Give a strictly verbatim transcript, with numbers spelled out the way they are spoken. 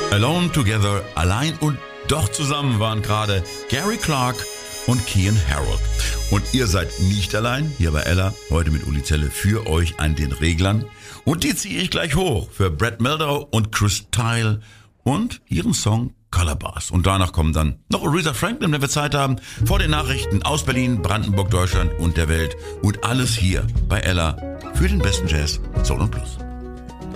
Alone Together, allein und doch zusammen waren gerade Gary Clark und Kian Harold. Und ihr seid nicht allein, hier bei Ella, heute mit Uli Zelle für euch an den Reglern. Und die ziehe ich gleich hoch für Brad Mehldau und Chris Tile und ihren Song Color Bars. Und danach kommen dann noch Aretha Franklin, wenn wir Zeit haben, vor den Nachrichten aus Berlin, Brandenburg, Deutschland und der Welt. Und alles hier bei Ella für den besten Jazz, Soul und Blues.